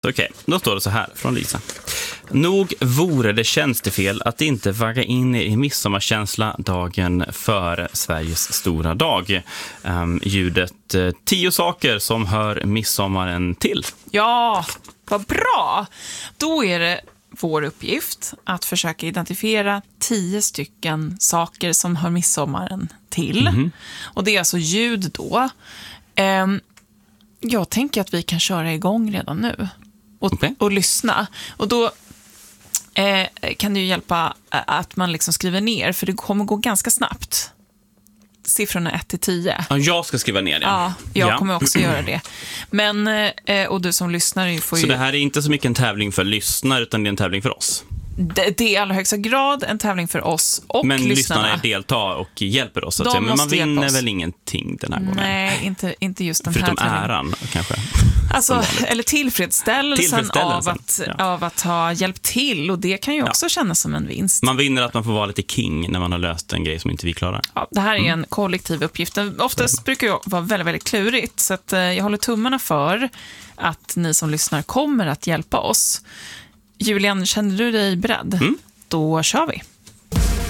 Okej, då står det så här från Lisa. Nog vore det tjänstefel att inte vagga in i midsommarkänsla dagen före Sveriges stora dag. Ljudet 10 saker som hör midsommaren till. Ja, vad bra! Då är det vår uppgift att försöka identifiera 10 stycken saker som hör midsommaren till. Och det är alltså ljud då. Jag tänker att vi kan köra igång redan nu och lyssna. Och då kan det ju hjälpa att man liksom skriver ner, för det kommer gå ganska snabbt. Siffrorna 1-10. Ja, jag ska skriva ner det. Ja, jag kommer också göra det. Men, och du som lyssnar får ju... Så det här är inte så mycket en tävling för lyssnare, utan det är en tävling för oss? Det är i allra högsta grad en tävling för oss och men lyssnarna. Men lyssnarna deltar och hjälper oss. Men man vinner väl ingenting den här gången? Nej, inte just den förutom här äran, kanske. Alltså, eller tillfredsställelsen av att ha hjälpt till. Och det kan ju också kännas som en vinst. Man vinner att man får vara lite king när man har löst en grej som inte vi klarar. Ja, det här är en kollektiv uppgift. Oftast brukar det vara väldigt, väldigt klurigt. Så att, jag håller tummarna för att ni som lyssnar kommer att hjälpa oss. Julian, känner du dig beredd? Då kör vi.